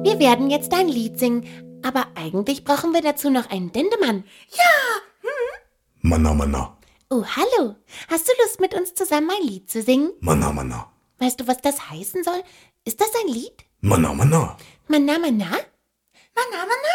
wir werden jetzt ein Lied singen, aber eigentlich brauchen wir dazu noch einen Dendemann. Ja. Manna, Manna. Oh, hallo. Hast du Lust, mit uns zusammen ein Lied zu singen? Manna, Manna. Weißt du, was das heißen soll? Ist das ein Lied? Manna, Manna. Manna, Manna? Manna, Manna.